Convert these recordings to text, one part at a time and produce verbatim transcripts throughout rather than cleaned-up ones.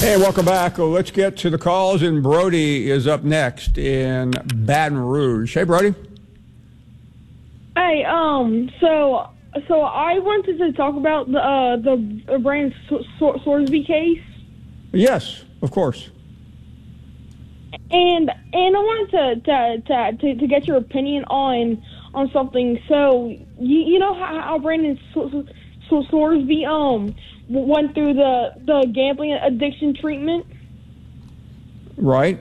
Hey, welcome back. Well, let's get to the calls, and Brody is up next in Baton Rouge. Hey, Brody. Hey, um, so so I wanted to talk about the uh, the Brandon Sorsby case. Yes, of course. And and I wanted to to, to, to, to get your opinion on on something. So you you know how, how Brandon Sorsby um went through the, the gambling addiction treatment? Right.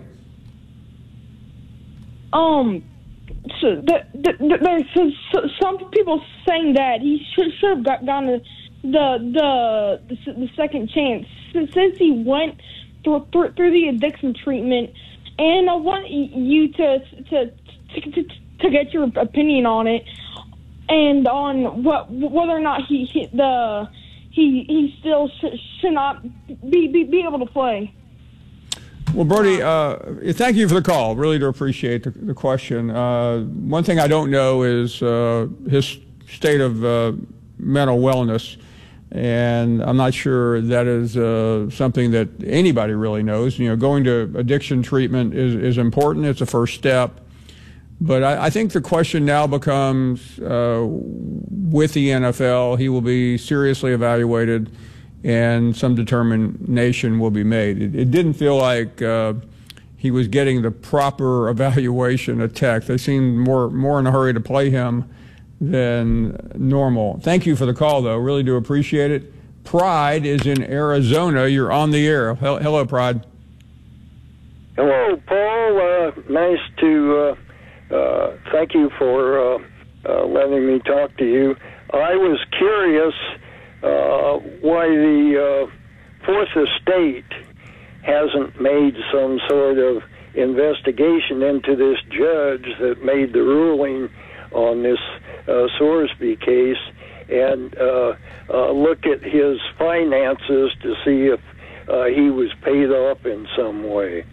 Um. So the, the, the, there's so, some people saying that he should should have got gotten the the the, the second chance since he went through, through through the addiction treatment. And I want you to to to, to, to get your opinion on it, and on what whether or not he, he the he he still sh- should not be, be be able to play. Well, Brody, uh, thank you for the call. Really do appreciate the, the question. Uh, one thing I don't know is uh, his state of uh, mental wellness, and I'm not sure that is uh, something that anybody really knows. You know, going to addiction treatment is, is important. It's a first step. But I, I think the question now becomes, uh, with the N F L, he will be seriously evaluated, and some determination will be made. It, it didn't feel like uh, he was getting the proper evaluation at Tech. They seemed more more in a hurry to play him than normal. Thank you for the call, though. Really do appreciate it. Pride is in Arizona. You're on the air. Hello, Pride. Hello, Paul. Uh, nice to uh, uh, thank you for uh, uh, letting me talk to you. I was curious Uh, why the uh, Fourth Estate hasn't made some sort of investigation into this judge that made the ruling on this uh, Sorsby case, and uh, uh, look at his finances to see if uh, he was paid off in some way.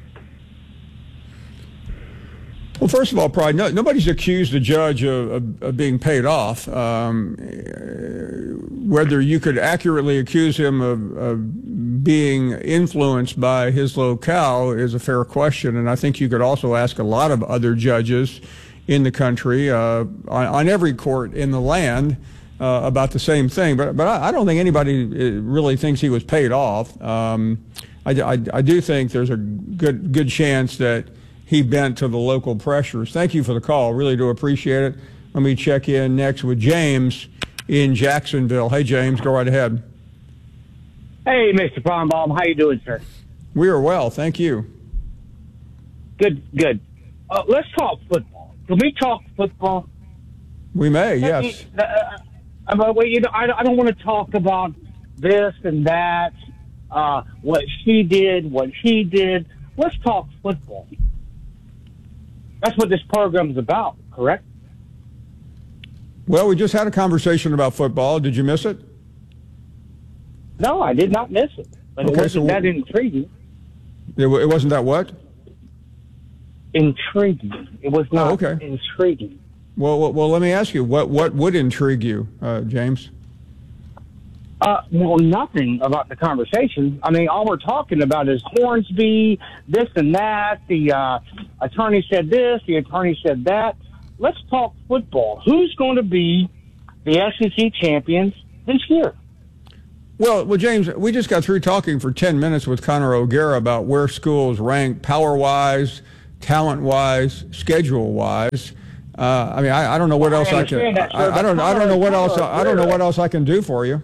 Well, first of all, Pride, no, nobody's accused the judge of, of, of being paid off. Um, whether you could accurately accuse him of, of being influenced by his locale is a fair question, and I think you could also ask a lot of other judges in the country, uh, on, on every court in the land, uh, about the same thing. But but I, I don't think anybody really thinks he was paid off. Um, I, I, I do think there's a good good chance that he bent to the local pressures. Thank you for the call. Really do appreciate it. Let me check in next with James in Jacksonville. Hey, James, go right ahead. Hey, Mister Baumbaum. How you doing, sir? We are well, thank you. Good, good. Uh, let's talk football. Can we talk football? We may, yes. Uh, uh, well, you know, I, I don't want to talk about this and that, uh, what she did, what he did. Let's talk football. That's what this program is about, correct? Well, we just had a conversation about football. Did you miss it? No, I did not miss it. But Okay, it wasn't so that intriguing. It, it wasn't that what? Intriguing. It was not Oh, okay. intriguing. Well, well, well, let me ask you, what, what would intrigue you, uh, James? Uh, well, nothing about the conversation. I mean, all we're talking about is Hornsby, this and that. The uh, attorney said this, the attorney said that. Let's talk football. Who's going to be the S E C champions this year? Well, well, James, we just got through talking for ten minutes with Connor O'Gara about where schools rank power-wise, talent-wise, schedule-wise. Uh, I mean, I, I don't know what Well, else I I can. understand that, I, sir, I don't. but I don't know what Connor else. I don't know what else I can do for you.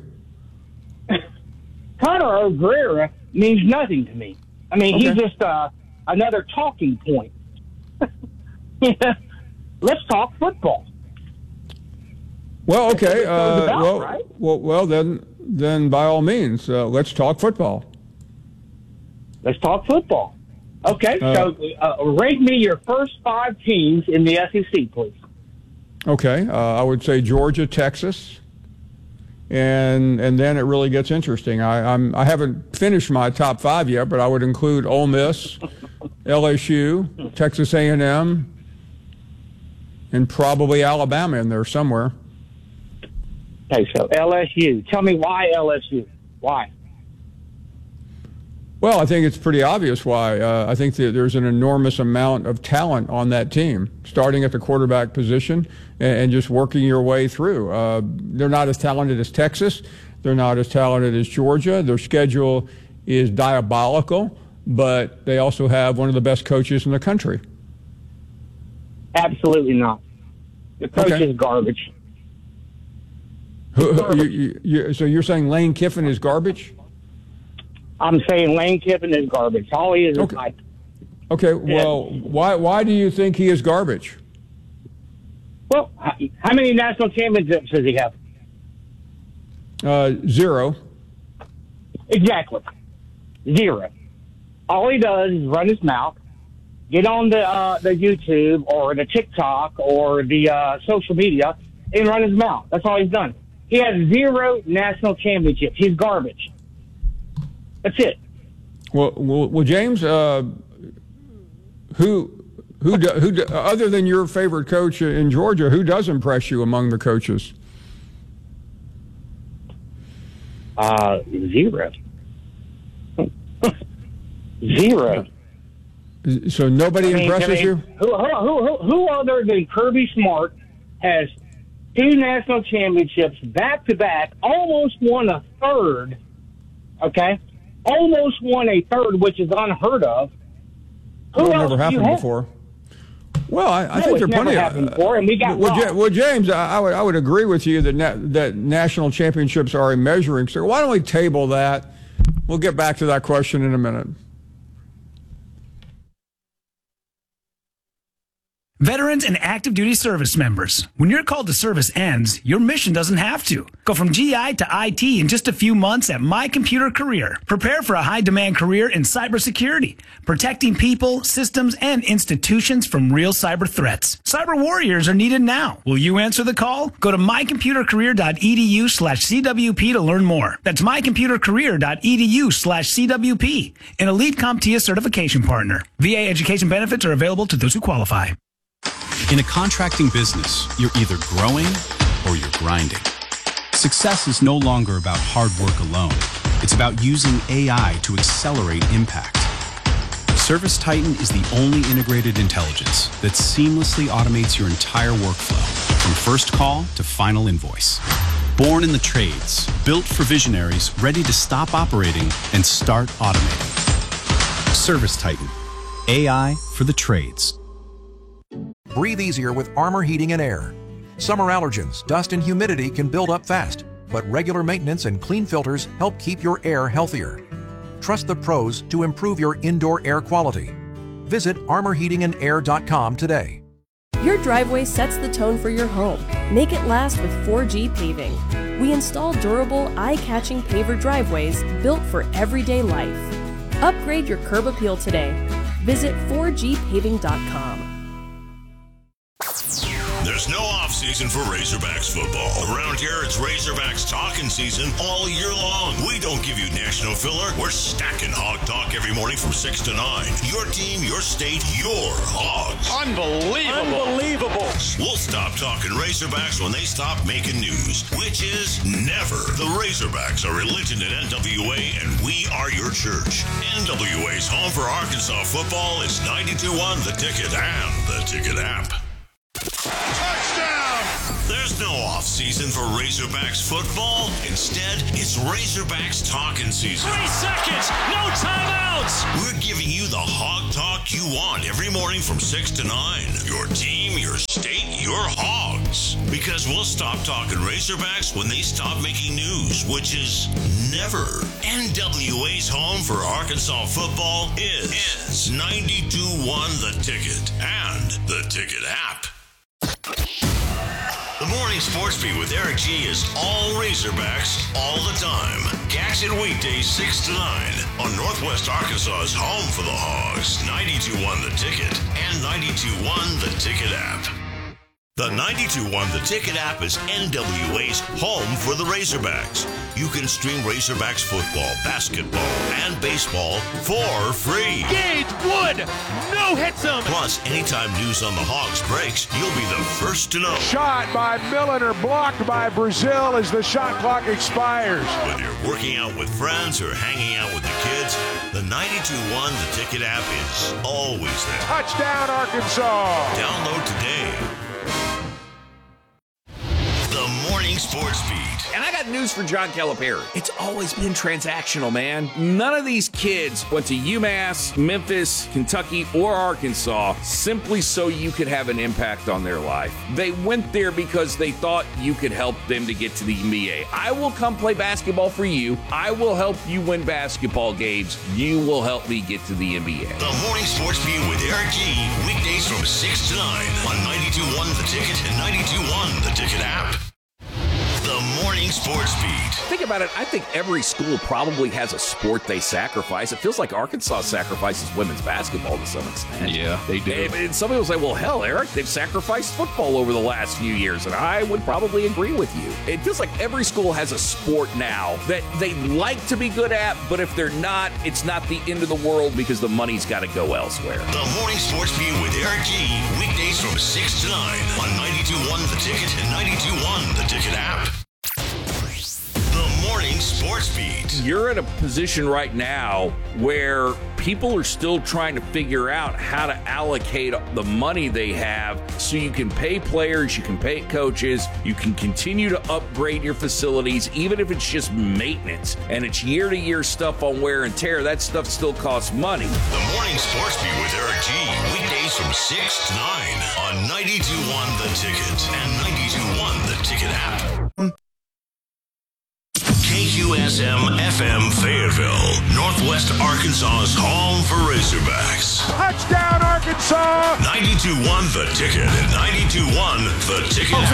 Connor O'Gara means nothing to me. I mean, Okay. he's just uh, another talking point. Yeah. Let's talk football. Well, okay. That's what it's Uh, about, well, right? well, well, then, then by all means, uh, let's talk football. Let's talk football. Okay, Uh, so uh, rate me your first five teams in the S E C, please. Okay, uh, I would say Georgia, Texas, and and then it really gets interesting. I, I'm I haven't finished my top five yet, but I would include Ole Miss, L S U, Texas A and M, and probably Alabama in there somewhere. Okay, so L S U. Tell me why L S U. Why? Well, I think it's pretty obvious why. Uh, I think that there's an enormous amount of talent on that team, starting at the quarterback position and, and just working your way through. Uh, they're not as talented as Texas. They're not as talented as Georgia. Their schedule is diabolical, but they also have one of the best coaches in the country. Absolutely not. The coach Okay. is garbage. Who, who, you, you, you, so you're saying Lane Kiffin is garbage? I'm saying Lane Kiffin is garbage. All he is Okay. is hype. Okay, well, why why do you think he is garbage? Well, h- how many national championships does he have? Uh, zero. Exactly. Zero. All he does is run his mouth, get on the uh, the YouTube or the TikTok or the uh, social media and run his mouth. That's all he's done. He has zero national championships. He's garbage. That's it. Well, well, well James, uh, who who do, who do, other than your favorite coach in Georgia, who does impress you among the coaches? Uh, zero. Zero. So nobody I mean, impresses I mean, you? Who, who, who, who other than Kirby Smart has two national championships back to back, almost won a third, okay? Almost won a third, which is unheard of. Who That else never do you happened have? before. Well, I, I No, think it's there are never plenty happened of. before, and we got well, Ja- robbed. well, James, I, I would I would agree with you that na- that national championships are a measuring stick. Why don't we table that? We'll get back to that question in a minute. Veterans and active duty service members, when your call to service ends, your mission doesn't have to. Go from G I to I T in just a few months at My Computer Career. Prepare for a high-demand career in cybersecurity, protecting people, systems, and institutions from real cyber threats. Cyber warriors are needed now. Will you answer the call? Go to mycomputercareer.edu slash CWP to learn more. That's mycomputercareer.edu slash CWP, an elite CompTIA certification partner. V A education benefits are available to those who qualify. In a contracting business, you're either growing or you're grinding. Success is no longer about hard work alone. It's about using A I to accelerate impact. ServiceTitan is the only integrated intelligence that seamlessly automates your entire workflow, from first call to final invoice. Born in the trades, built for visionaries ready to stop operating and start automating. ServiceTitan, A I for the trades. Breathe easier with Armor Heating and Air. Summer allergens, dust, and humidity can build up fast, but regular maintenance and clean filters help keep your air healthier. Trust the pros to improve your indoor air quality. Visit armor heating and air dot com today. Your driveway sets the tone for your home. Make it last with four G Paving. We install durable, eye-catching paver driveways built for everyday life. Upgrade your curb appeal today. Visit four G paving dot com. There's no off-season for Razorbacks football. Around here, it's Razorbacks talking season all year long. We don't give you national filler. We're stacking Hog Talk every morning from six to nine. Your team, your state, your Hogs. Unbelievable. Unbelievable. We'll stop talking Razorbacks when they stop making news, which is never. The Razorbacks are religion at N W A, and we are your church. N W A's home for Arkansas football is ninety-two one The Ticket and the Ticket app. Touchdown! There's no off-season for Razorbacks football. Instead, it's Razorbacks talking season. Three seconds, no timeouts! We're giving you the Hog Talk you want every morning from six to nine. Your team, your state, your Hogs. Because we'll stop talking Razorbacks when they stop making news, which is never. N W A's home for Arkansas football is, is ninety-two one The Ticket and the Ticket app. The Morning Sports Beat with Eric G is all Razorbacks all the time. Catch it weekdays six to nine on Northwest Arkansas's home for the Hogs, ninety-two one The Ticket and ninety-two one The Ticket app. The ninety-two one The Ticket app is N W A's home for the Razorbacks. You can stream Razorbacks football, basketball, and baseball for free. Gage Wood, no hits him. Plus, anytime news on the Hogs breaks, you'll be the first to know. Shot by Milliner, blocked by Brazil as the shot clock expires. Whether you're working out with friends or hanging out with the kids, the ninety-two one The Ticket app is always there. Touchdown, Arkansas. Download today. The Morning Sports Beat. And I got news for John Calipari. It's always been transactional, man. None of these kids went to UMass, Memphis, Kentucky, or Arkansas simply so you could have an impact on their life. They went there because they thought you could help them to get to the N B A. I will come play basketball for you. I will help you win basketball games. You will help me get to the N B A. The Morning Sports Beat with Eric G. Weekdays from six to nine on ninety-two one The Ticket and ninety-two one The Ticket app. The Morning Sports Beat. Think about it. I think every school probably has a sport they sacrifice. It feels like Arkansas sacrifices women's basketball to some extent. Yeah, they do. And, and somebody will say, well, hell, Eric, they've sacrificed football over the last few years. And I would probably agree with you. It feels like every school has a sport now that they like to be good at, but if they're not, it's not the end of the world because the money's got to go elsewhere. The Morning Sports Beat with Eric G. Weekdays from six to nine on ninety-two one The Ticket and ninety-two one The Ticket app. The Morning Sports Beat. You're in a position right now where people are still trying to figure out how to allocate the money they have so you can pay players, you can pay coaches, you can continue to upgrade your facilities, even if it's just maintenance and it's year-to-year stuff on wear and tear. That stuff still costs money. The Morning Sports Beat with Eric G. Weekdays from six to nine on ninety-two one The Ticket and ninety-two one The Ticket app. K Q S M F M Fayetteville, Northwest Arkansas's home for Razorbacks. Touchdown, Arkansas! ninety-two one The Ticket and ninety-two one The Ticket.